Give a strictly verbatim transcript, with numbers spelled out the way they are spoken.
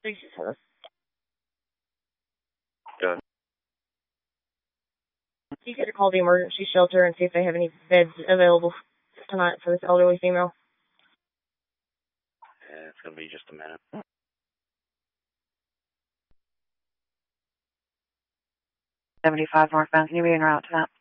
sixty-seven. Good. You could call the emergency shelter and see if they have any beds available tonight for this elderly female. Yeah, it's gonna be just a minute. seventy-five northbound. Can you be en route to that?